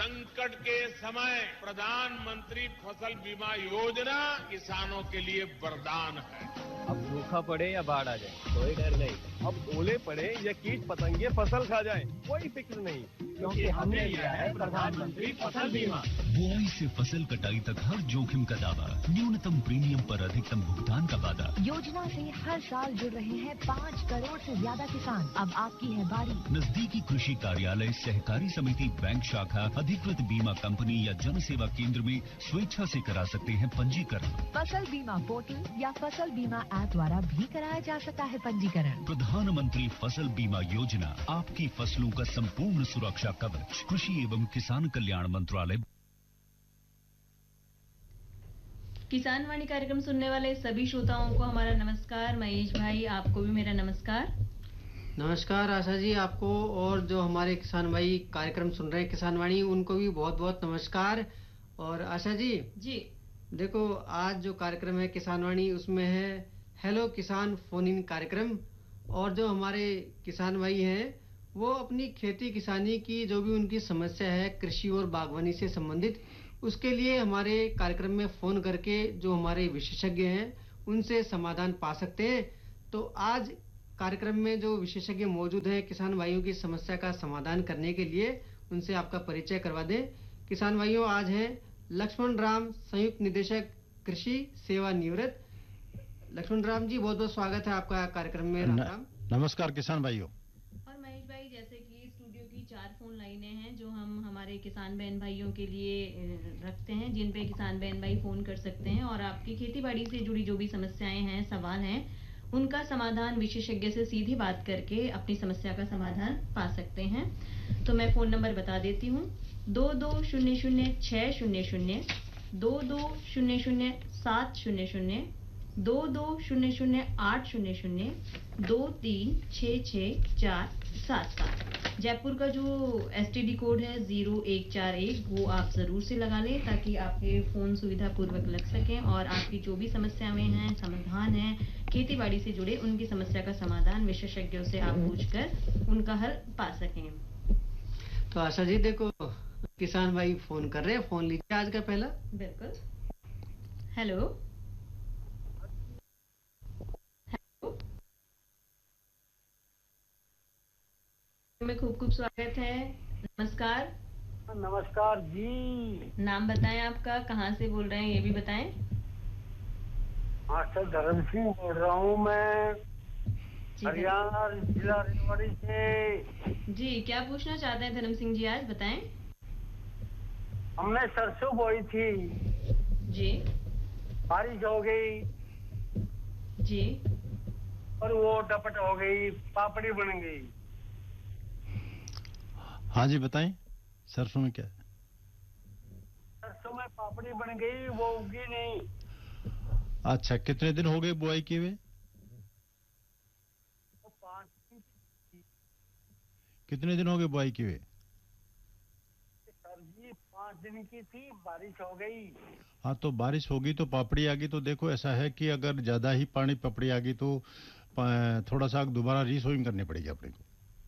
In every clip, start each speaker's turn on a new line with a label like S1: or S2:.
S1: संकट के समय प्रधानमंत्री फसल बीमा योजना किसानों के लिए वरदान है।
S2: अब सूखा पड़े या बाढ़ आ जाए कोई डर नहीं। अब ओले पड़े या कीट पतंगे फसल खा जाए कोई फिक्र नहीं, क्योंकि हमने लिया है प्रधानमंत्री फसल बीमा।
S3: बुआई से फसल कटाई तक हर जोखिम का दावा, न्यूनतम प्रीमियम पर अधिकतम भुगतान का वादा।
S4: योजना से हर साल जुड़ रहे हैं 5 करोड़ से ज्यादा किसान। अब आपकी है बारी।
S3: नजदीकी कृषि कार्यालय, सहकारी समिति, बैंक शाखा, अधिकृत बीमा कंपनी या जन सेवा केंद्र में स्वेच्छा से करा सकते हैं पंजीकरण।
S4: फसल बीमा पोर्टल या फसल बीमा ऐप द्वारा भी कराया जा सकता है पंजीकरण।
S3: प्रधानमंत्री फसल बीमा योजना, आपकी फसलों का संपूर्ण सुरक्षा कवच। कृषि एवं किसान कल्याण मंत्रालय।
S5: किसान वाणी कार्यक्रम सुनने वाले सभी श्रोताओं को हमारा नमस्कार। महेश भाई, आपको भी मेरा नमस्कार।
S6: नमस्कार आशा जी, आपको और जो हमारे किसान भाई कार्यक्रम सुन रहे हैं किसान वाणी, उनको भी बहुत बहुत नमस्कार। और आशा जी देखो, आज जो कार्यक्रम है किसान वाणी, उसमें है हेलो किसान फोन इन कार्यक्रम। और जो हमारे किसान भाई हैं वो अपनी खेती किसानी की जो भी उनकी समस्या है कृषि और बागवानी से संबंधित, उसके लिए हमारे कार्यक्रम में फोन करके जो हमारे विशेषज्ञ हैं उनसे समाधान पा सकते हैं। तो आज कार्यक्रम में जो विशेषज्ञ मौजूद हैं किसान भाइयों की समस्या का समाधान करने के लिए, उनसे आपका परिचय करवा दें। किसान भाइयों, आज हैं लक्ष्मण राम, संयुक्त निदेशक कृषि सेवा निवृत्त। लक्ष्मण राम जी, बहुत बहुत स्वागत है आपका कार्यक्रम में। राम राम।
S7: नमस्कार किसान भाइयों।
S5: और महेश भाई, जैसे कि स्टूडियो की 4 फोन लाइनें हैं जो हम हमारे किसान बहन भाइयों के लिए रखते हैं, जिन पे किसान बहन भाई फोन कर सकते हैं और आपकी खेती बाड़ी से जुड़ी जो भी समस्याएं हैं, सवाल हैं, उनका समाधान विशेषज्ञ से सीधी बात करके अपनी समस्या का समाधान पा सकते हैं। तो मैं फोन नंबर बता देती हूँ: 2200-600, 2200-700, 2200-800, 236647। जयपुर का जो STD कोड है 0141, वो आप जरूर से लगा लें ताकि आपके फोन सुविधा पूर्वक लग सकें और आपकी जो भी समस्याएं हैं, समाधान है खेती बाड़ी से जुड़े, उनकी समस्या का समाधान विशेषज्ञों से आप पूछकर उनका हल पा सकें।
S6: तो आशा जी देखो, किसान भाई फोन कर रहे हैं, फोन लीजिए आज का पहला।
S5: बिल्कुल। हेलो में खूब स्वागत है। नमस्कार।
S8: नमस्कार जी।
S5: नाम बताएं आपका, कहाँ से बोल रहे हैं ये भी बताएं।
S8: हाँ सर, धर्म सिंह बोल रहा हूँ मैं, हरियाणा जिला रेवाड़ी से।
S5: जी, क्या पूछना चाहते हैं धर्म सिंह जी, आज बताएं।
S8: हमने सरसों बोई थी
S5: जी,
S8: बारिश हो गई
S5: जी,
S8: और वो डपट हो गई, पापड़ी बन गई।
S7: हाँ जी बताएं, सरसों में क्या है?
S8: सरसों में पापड़ी बन गई, वो उगी नहीं।
S7: अच्छा, कितने दिन हो गए बुआई किए हुए?
S8: 5 दिन।
S7: कितने दिन हो गए बुआई किए हुए?
S8: सर जी 5 दिन की थी, बारिश हो गई।
S7: हाँ, तो बारिश होगी तो पापड़ी आ गई। तो देखो, ऐसा है कि अगर ज्यादा ही पानी पापड़ी आ गई तो थोड़ा सा दोबारा रीसोइंग करनी पड़ेगी अपने को।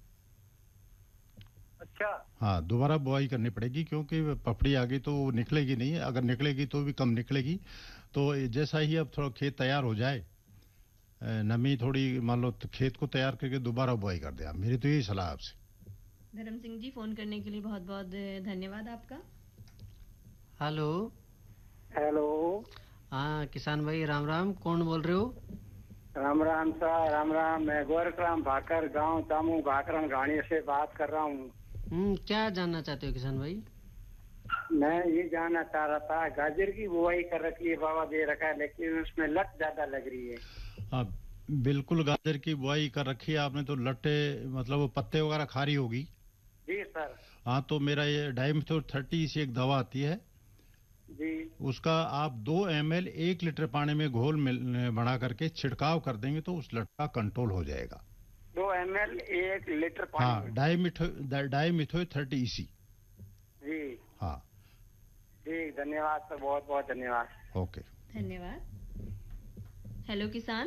S8: अच्छा।
S7: हाँ, दोबारा बुआई करनी पड़ेगी, क्योंकि पपड़ी आ गई तो निकलेगी नहीं। अगर निकलेगी तो भी कम निकलेगी। तो जैसा ही अब थोड़ा खेत तैयार हो जाए, नमी थोड़ी मान लो, तो खेत को तैयार करके दोबारा बुआई कर दे। मेरी तो यही सलाह आपसे।
S5: धर्म सिंह जी, फोन करने के लिए बहुत बहुत धन्यवाद आपका।
S6: हेलो।
S8: हेलो।
S6: हाँ किसान भाई, राम राम। कौन बोल रहे हो?
S8: राम राम सर, राम राम। मैं गोरखराम भाकर, गांव तामू भाकरन घाणी से बात कर रहा हूँ।
S6: क्या जानना चाहते हो किसान भाई?
S8: मैं ये जानना चाह रहा था, गाजर की बुआई कर रखी है, बाबा दे रखा है, लेकिन उसमें लत ज्यादा लग रही है।
S7: हाँ बिल्कुल, गाजर की बुआई कर रखी है आपने, तो लट्टे मतलब वो पत्ते वगैरह खारी होगी।
S8: जी सर।
S7: हाँ, तो मेरा ये डाइमेथोर 30 से एक दवा आती है
S8: जी,
S7: उसका आप 2 ml 1 लीटर पानी में घोल बना करके छिड़काव कर देंगे तो उस लट का कंट्रोल हो जाएगा।
S8: 2 ml 1 लीटर पानी।
S7: हाँ, डाइमेथोर 30 EC।
S8: जी
S7: हाँ
S8: ठीक, धन्यवाद सर, बहुत बहुत धन्यवाद।
S7: ओके,
S5: धन्यवाद। हेलो किसान।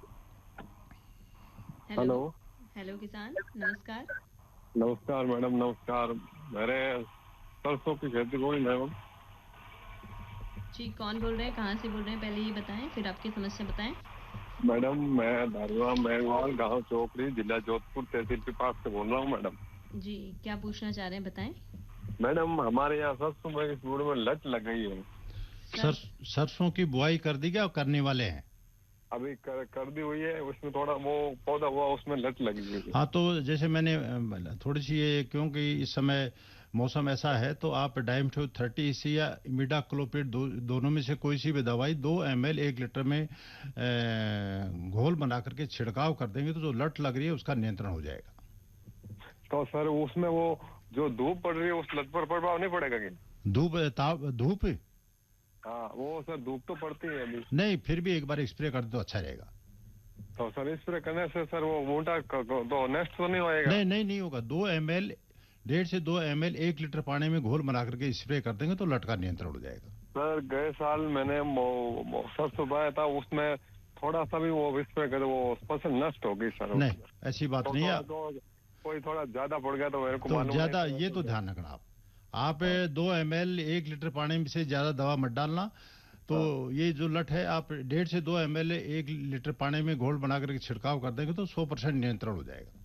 S9: हेलो।
S5: हेलो किसान, नमस्कार।
S9: नमस्कार मैडम, नमस्कार। मेरे सरसों की खेती कोई मैडम।
S5: जी, कौन बोल रहे हैं, कहाँ से बोल रहे हैं, पहले ये बताएं, फिर आपकी समस्या बताएं।
S9: मैडम मैं धारुआ मेघवाल, गांव चौकड़ी, जिला जोधपुर, तहसील के पास से बोल रहा हूँ मैडम।
S5: जी, क्या पूछना चाह रहे हैं, बताएं।
S9: मैडम हमारे यहाँ सरसों में इस बूढ़ में लट लग गई है।
S7: सरसों की बुआई कर दी क्या, करने वाले हैं?
S9: अभी कर दी हुई है, उसमें थोड़ा वो पौधा हुआ, उसमें लट लगी हुई है।
S7: हाँ, तो जैसे मैंने थोड़ी सी ये, क्योंकि इस समय मौसम ऐसा है, तो आप डाइमेथोयन 30 या इमिडाक्लोप्रिड दोनों में से कोई सी भी दवाई 2 ml 1 लीटर में घोल बना करके छिड़काव कर देंगे तो जो लट लग रही है उसका नियंत्रण हो जाएगा।
S9: तो सर उसमें वो जो धूप पड़ रही है उस लट पर प्रभाव नहीं पड़ेगा क्या?
S7: धूप
S9: हाँ वो सर धूप तो पड़ती है अभी।
S7: नहीं, फिर भी एक बार स्प्रे कर दो, अच्छा रहेगा।
S9: तो सर स्प्रे करने से सर वो मोटा तो नेक्स्ट तो नहीं होएगा?
S7: नहीं होगा। 2 ml 1.5 से 2 ml 1 लीटर पानी में घोल बना करके स्प्रे कर देंगे तो लट का नियंत्रण हो जाएगा।
S9: सर गए साल मैंने सरसों बोया था, उसमें थोड़ा सा भी वो स्प्रे कर वो फसल नष्ट हो गई सर।
S7: नहीं, ऐसी बात नहीं है।
S9: कोई थोड़ा ज्यादा पड़ गया तो मेरे को मालूम
S7: ज्यादा, ये तो ध्यान रखना आप 2 ml 1 लीटर पानी में से ज्यादा दवा मत डालना। तो ये जो लट है आप 1.5 से 2 ml 1 लीटर पानी में घोल बना करके छिड़काव कर देंगे तो 100% नियंत्रण हो जाएगा।